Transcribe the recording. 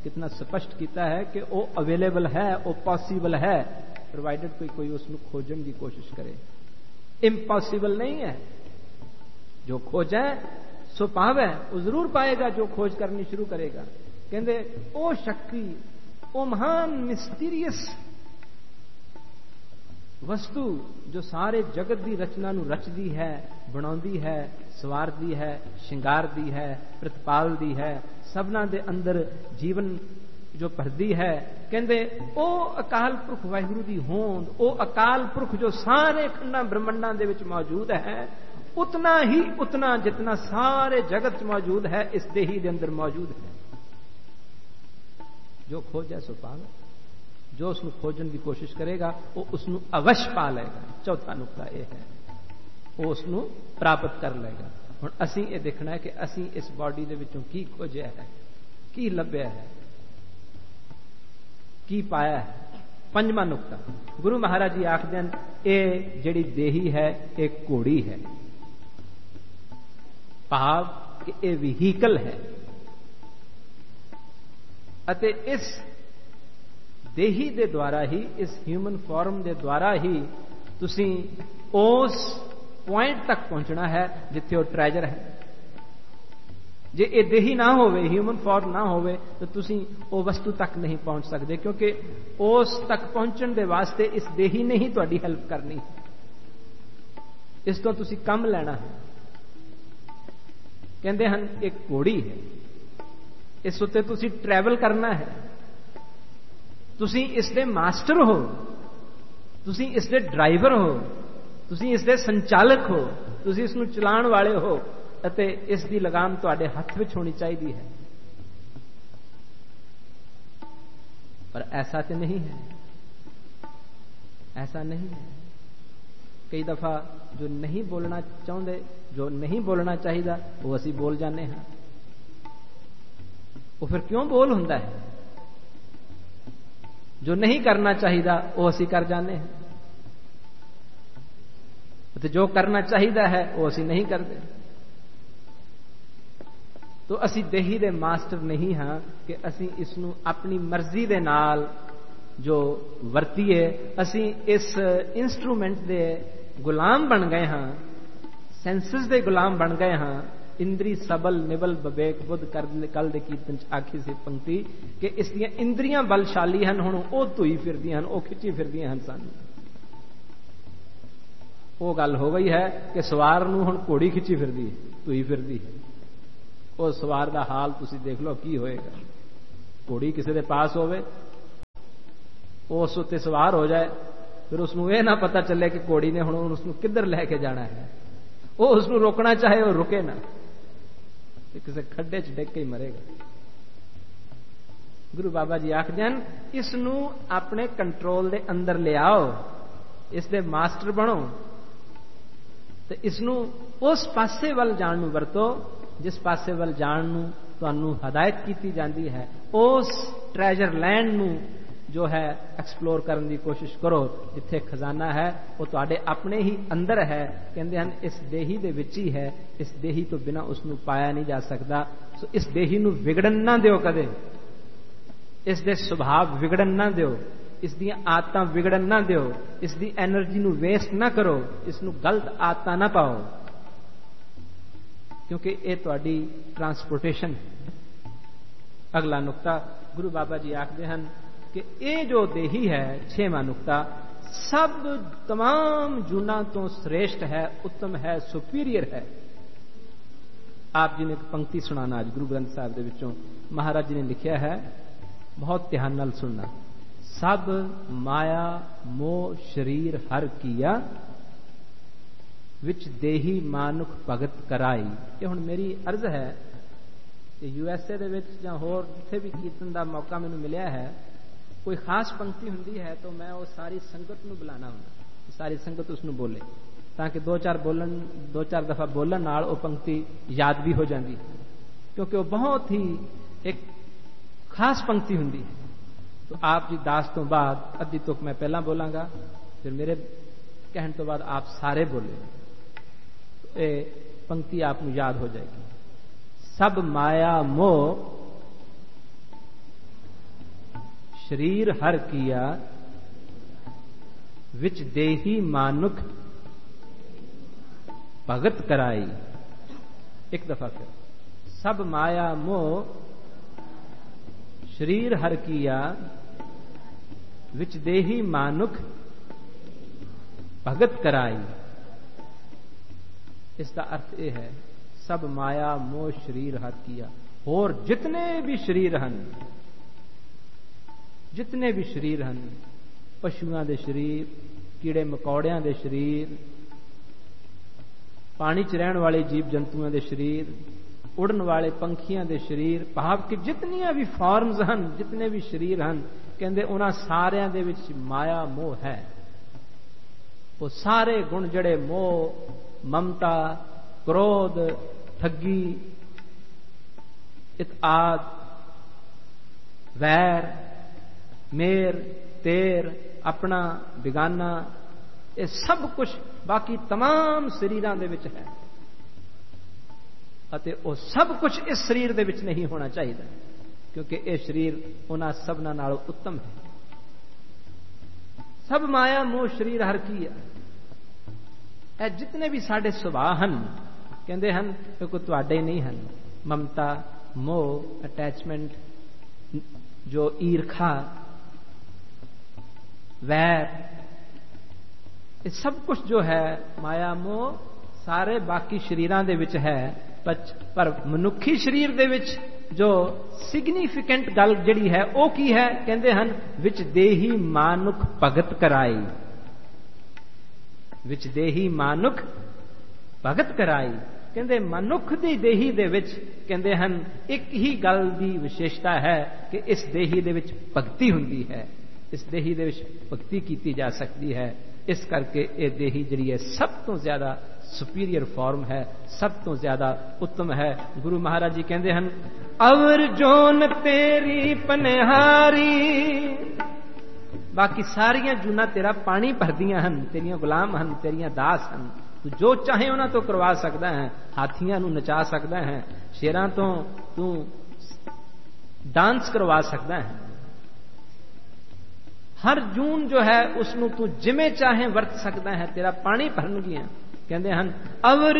कितना स्पष्ट किया है कि वो अवेलेबल है, वो पॉसिबल है, प्रोवाइडेड कोई उसको खोजने की कोशिश करे। इम्पॉसिबल नहीं है। जो खोजे सो पावे, वो जरूर पाएगा जो खोज करनी शुरू करेगा। कहते ओ शक्ति, ओ महान मिस्टीरियस वस्तु जो सारे जगत की रचना नूं रचदी है, बनाउंदी है, सवारदी है, शिंगारदी है, प्रतिपालदी है, सबना दे अंदर जीवन जो भरदी है। कहते ओ अकाल पुरख वाहिगुरु दी होंद, ओ अकाल पुरख जो सारे खंडां ब्रह्मंडां दे विच मौजूद है, उतना ही उतना जितना सारे जगत मौजूद है इस देही दे अंदर मौजूद है। जो खोजे सो पावे, जो उसको खोजने की कोशिश करेगा वो उसको अवश्य पा लेगा। चौथा नुकता यह है, वो उसको प्राप्त कर लेगा। हुण असीं ये देखना है कि असीं इस बॉडी दे विचों की खोजिया है, की लभ्या है, की पाया है। पंजवां नुकता गुरु महाराज जी आखदे हन, ये जिहड़ी देही है एक घोड़ी है, भाव कि ये व्हीकल है, अते इस देही दे द्वारा ही, इस ह्यूमन फॉर्म दे द्वारा ही तुसीं उस पॉइंट तक पहुंचना है जिथे वो ट्रेजर है। जे ये देही ना होवे, ह्यूमन फॉर्म ना होवे, तो तुसीं वो वस्तु तक नहीं पहुंच सकते, क्योंकि उस तक पहुंचने दे वास्ते इस देही ने ही तुहाडी हेल्प करनी, इस तो तुसीं कम लेना है। कहते हैं एक घोड़ी है, इस उत्ते तुसीं ट्रैवल करना है, तुसीं इसदे मास्टर हो, तुसीं इसदे ड्राइवर हो, तुसीं इसदे संचालक हो, तुसीं इसनूं चलाउण वाले हो, अते इसकी लगाम तुहाडे हथ विच होनी चाहिए है। पर ऐसा तो नहीं है, ऐसा नहीं है। कई दफा जो नहीं बोलना चाहते, जो नहीं बोलना चाहिए, वो असी बोल जाने हैं। वो फिर क्यों बोल हुंदा है? जो नहीं करना चाहिए वो असी कर जाने हैं, तो जो करना चाहिए है वो असी नहीं करते। तो असी देही दे मास्टर नहीं हाँ कि असी इसनूं अपनी मर्जी दे नाल जो वरतीए, असी इस इंस्ट्रूमेंट दे गुलाम बन गए हाँ, सेंसिस दे गुलाम बन गए हाँ। इंद्री सबल निबल बबेक बुद्ध कल दे कीर्तन आखी सी पंक्ति कि इसदियां इंद्रियां बलशाली हैं, हुण वो धुई फिरदियां हन, वो खिंची फिरदियां हन। सानूं वो गल हो गई है कि सवार नूं हुण घोड़ी खिंची फिरदी है, धुई फिरदी है। वो सवार दा हाल तुसीं देख लो की होएगा। घोड़ी किसी दे पास होवे, उस उत्ते सवार हो जाए, फिर उसनूं यह ना पता चले कि घोड़ी ने हुण उसनूं किधर लैके जाना है। वो उसनूं रोकना चाहे वो रुके ना, किसी खड्डे च डिग के ही मरेगा। गुरु बाबा जी आखदे हन, इसनूं अपने कंट्रोल दे अंदर ले आओ, इसदे मास्टर बनो, तो इसनूं उस पासे वल जाण नूं वरतो जिस पासे वल जाण नूं तुहानूं हदायत की जाती है। उस ट्रेजर लैंड नूं जो है एक्सप्लोर करने की कोशिश करो, जिथे खजाना है वो तुहाडे अपने ही अंदर है। कहते हैं इस देही दे विच ही है, इस देही तो बिना उसनूं पाया नहीं जा सकता। सो इस देही नूं विगड़न ना दिओ, कदे इस दे सुभाव विगड़न ना दिओ, इसदी आदतां विगड़न ना दिओ, इसदी एनर्जी नूं वेस्ट ना करो, इसनूं गलत आदतां ना पाओ, क्योंकि ये तुहाडी ट्रांसपोर्टेशन है। अगला नुकता गुरु बाबा जी आखदे हन कि ये जो देही है, 6वां नुकता, सब तमाम जूना तो श्रेष्ठ है, उत्तम है, सुपीरियर है। आप जी ने एक पंक्ति सुनाना आज गुरु ग्रंथ साहब दे विचों महाराज जी ने लिखा है, बहुत ध्यान नाल सुनना। सब माया मोह शरीर हर किया, विच देही मानुख भगत कराई। ये हुण मेरी अर्ज है कि यूएसए दे विच जां होर जिथे भी कीर्तन का मौका मैनूं मिलिया है, कोई खास पंक्ति हुंदी है तो मैं वो सारी संगत नूं बुलाना हुंदा, सारी संगत उसनूं बोले, ताकि दो चार दफा बोलण नाल वो पंक्ति याद भी हो जाती है, क्योंकि वो बहुत ही एक खास पंक्ति हुंदी है। तो आप जी दास तो बाद अद्धी तुक मैं पहला बोलांगा, फिर मेरे कहने तो बाद आप सारे बोले, तो ये पंक्ति आपको याद हो जाएगी। सब माया मोह शरीर हर किया विच देही मानुख भगत कराई। एक दफा फिर, सब माया मोह शरीर हर किया विच देही मानुख भगत कराई। इसका अर्थ यह है, सब माया मोह शरीर हर किया। और जितने भी शरीर हन, जितने भी शरीर हन, पशुआं दे शरीर, कीड़े मकौड़ियां दे शरीर, पानी च रहने वाले जीव जंतुओं के शरीर, उड़न वाले पंखियों के शरीर, भाव कि जितनियां भी फॉर्म्स हन, जितने भी शरीर हन, कहते उन्हां सारियां दे विच माया मोह है। वो सारे गुण जड़े मोह, ममता, क्रोध, ठगी, इत्आद, वैर, मेर, तेर, अपना, बिगाना, ये सब कुछ बाकी तमाम शरीरां दे विच है। अते वो सब कुछ इस शरीर दे विच नहीं होना चाहिए, क्योंकि यह शरीर उन्हां सबना नालों उत्तम है। सब माया मोह शरीर हर की है। जितने भी साडे सुभाव हन, कहते हैं कि कोई तुहाडे नहीं हन। ममता, मोह, अटैचमेंट, जो ईर्खा, वैर, ये सब कुछ जो है माया मोह सारे बाकी शरीरां दे विच है। पर मनुखी शरीर दे विच जो सिग्निफिकेंट गल जिहड़ी है वो की है, कहते हैं विच देही मानुख भगत कराई। विच देही मानुख भगत कराई, कहते मनुख दी देही दे विच कहते हैं एक ही गल दी विशेषता है कि इस देही दे विच भगती हुंदी है, इस देही दे विच भगती कीती जा सकती है। इस करके ये देही जिहड़ी है सब तो ज्यादा सुपीरियर फॉर्म है, सब तो ज्यादा उत्तम है। गुरु महाराज जी कहते हैं, अवर जोन तेरी पनहारी, बाकी सारियां जूना तेरा पानी भरदियां हन, तेरियां गुलाम हन, तेरियां दास हन। तू जो चाहे उन्हां तो करवा सकदा है। हाथियां नूं नचा सकदा है, शेरां तो तू डांस करवा सकदा है। हर जून जो है उसनों तू जिमें चाहे वरत सकदा है, तेरा पानी भरनगियां। कहते हैं अवर